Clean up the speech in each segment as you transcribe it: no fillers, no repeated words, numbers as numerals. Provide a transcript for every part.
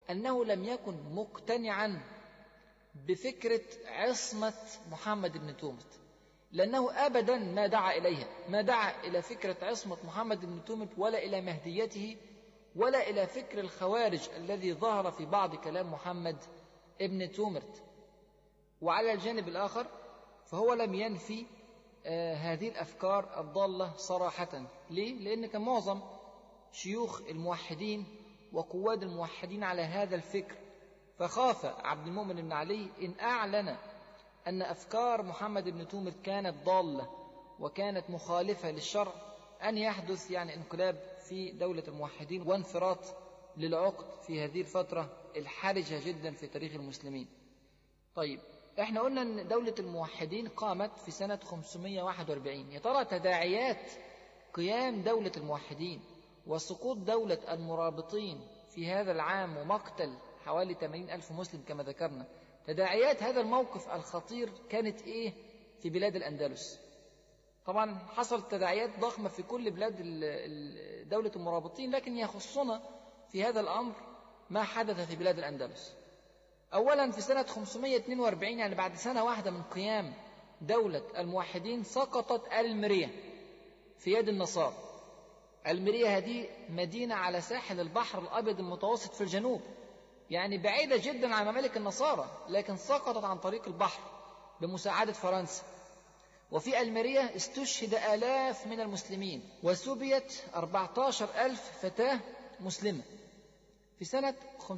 أنه لم يكن مقتنعا بفكرة عصمة محمد بن تومرت، لأنه أبدا ما دعا إليها، ما دعا إلى فكرة عصمة محمد بن تومرت ولا إلى مهديته ولا إلى فكر الخوارج الذي ظهر في بعض كلام محمد بن تومرت. وعلى الجانب الآخر فهو لم ينفي هذه الأفكار الضالة صراحة. ليه؟ لأن كان معظم شيوخ الموحدين وقواد الموحدين على هذا الفكر، فخاف عبد المؤمن بن علي إن أعلن أن أفكار محمد بن تومرت كانت ضالة وكانت مخالفة للشرع أن يحدث انقلاب في دولة الموحدين وانفراط للعقد في هذه الفترة الحرجة جدا في تاريخ المسلمين. طيب، احنا قلنا أن دولة الموحدين قامت في سنة 541. يا ترى تداعيات قيام دولة الموحدين وسقوط دولة المرابطين في هذا العام ومقتل حوالي 80,000 مسلم كما ذكرنا، تداعيات هذا الموقف الخطير كانت إيه في بلاد الأندلس؟ طبعا حصلت تداعيات ضخمة في كل بلاد دولة المرابطين، لكن يخصنا في هذا الأمر ما حدث في بلاد الأندلس. أولا في سنة 542 بعد سنة واحدة من قيام دولة الموحدين سقطت المرية في يد النصارى. المرية هذه مدينة على ساحل البحر الأبيض المتوسط في الجنوب، بعيدة جدا عن ممالك النصارى، لكن سقطت عن طريق البحر بمساعدة فرنسا. وفي المرية استشهد آلاف من المسلمين وسبيت 14,000 فتاة مسلمة. في سنة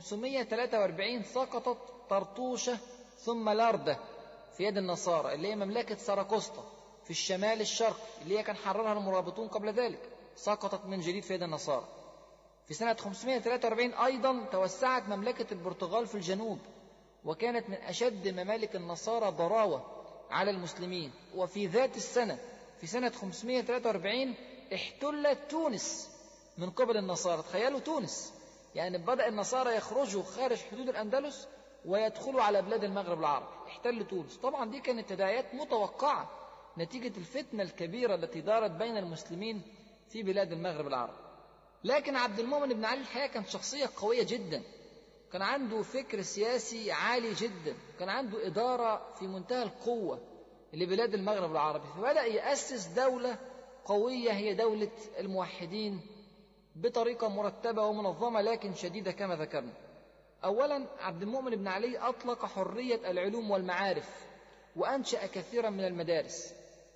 543 سقطت طرطوشة ثم لاردة في يد النصارى اللي هي مملكة ساراكوستا في الشمال الشرقي اللي هي كان حررها المرابطون قبل ذلك، سقطت من جديد في يد النصارى. في سنة 543 أيضا توسعت مملكة البرتغال في الجنوب، وكانت من أشد ممالك النصارى ضراوة على المسلمين. وفي ذات السنة في سنة 543 احتلت تونس من قبل النصارى. تخيلوا تونس، بدأ النصارى يخرجوا خارج حدود الأندلس ويدخلوا على بلاد المغرب العربي، احتلوا تونس. طبعا دي كانت تداعيات متوقعة نتيجة الفتنة الكبيرة التي دارت بين المسلمين في بلاد المغرب العربي. لكن عبد المؤمن بن علي الحقيقة كانت شخصية قوية جدا، كان عنده فكر سياسي عالي جدا، كان عنده إدارة في منتهى القوة لبلاد المغرب العربي، فبدأ يأسس دولة قوية هي دولة الموحدين بطريقة مرتبة ومنظمة لكن شديدة كما ذكرنا. أولا عبد المؤمن بن علي أطلق حرية العلوم والمعارف وأنشأ كثيرا من المدارس.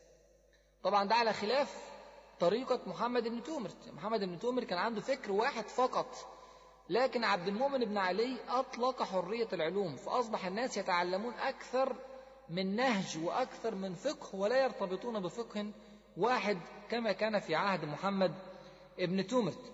طبعا ده على خلاف طريقة محمد بن تومرت. محمد بن تومرت كان عنده فكر واحد فقط، لكن عبد المؤمن بن علي أطلق حرية العلوم، فأصبح الناس يتعلمون أكثر من نهج وأكثر من فقه ولا يرتبطون بفقه واحد كما كان في عهد محمد ابن تومرت.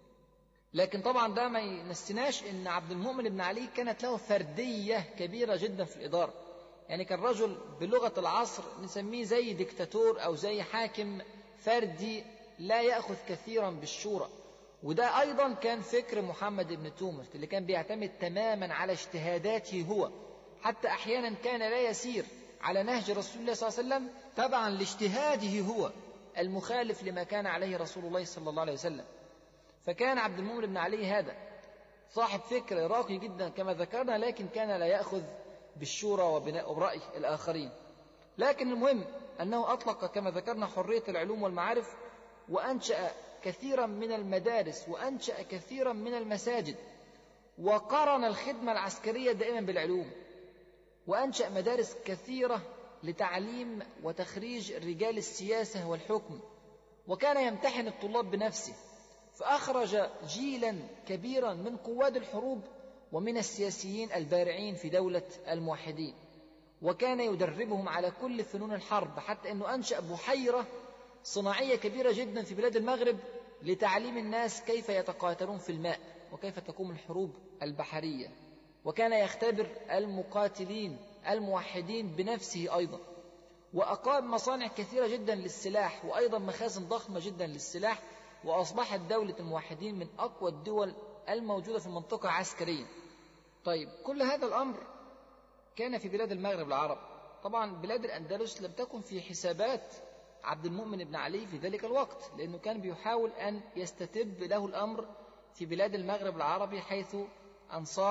لكن طبعا ده ما ينسيناش ان عبد المؤمن بن علي كانت له فردية كبيرة جدا في الإدارة. كان رجل بلغة العصر نسميه زي ديكتاتور أو زي حاكم فردي لا يأخذ كثيرا بالشورى. وده أيضا كان فكر محمد بن تومرت اللي كان بيعتمد تماما على اجتهاداته هو، حتى أحيانا كان لا يسير على نهج رسول الله صلى الله عليه وسلم تبعا لاجتهاده هو المخالف لما كان عليه رسول الله صلى الله عليه وسلم. فكان عبد المؤمن بن علي هذا صاحب فكر راقي جدا كما ذكرنا، لكن كان لا يأخذ بالشورى وبرأي الآخرين. لكن المهم أنه أطلق كما ذكرنا حرية العلوم والمعارف، وأنشأ كثيرا من المدارس وأنشأ كثيرا من المساجد، وقرن الخدمة العسكرية دائما بالعلوم، وأنشأ مدارس كثيرة لتعليم وتخريج رجال السياسة والحكم، وكان يمتحن الطلاب بنفسه، فأخرج جيلا كبيرا من قواد الحروب ومن السياسيين البارعين في دولة الموحدين، وكان يدربهم على كل فنون الحرب، حتى أنه أنشأ بحيرة صناعية كبيرة جدا في بلاد المغرب لتعليم الناس كيف يتقاتلون في الماء وكيف تقوم الحروب البحرية، وكان يختبر المقاتلين الموحدين بنفسه أيضا، وأقام مصانع كثيرة جدا للسلاح وأيضا مخازن ضخمة جدا للسلاح، وأصبحت دولة الموحدين من أقوى الدول الموجودة في المنطقة عسكريا. طيب، كل هذا الأمر كان في بلاد المغرب العرب. طبعا بلاد الأندلس لم تكن في حسابات عبد المؤمن بن علي في ذلك الوقت، لأنه كان بيحاول أن يستتب له الأمر في بلاد المغرب العربي، حيث أنصار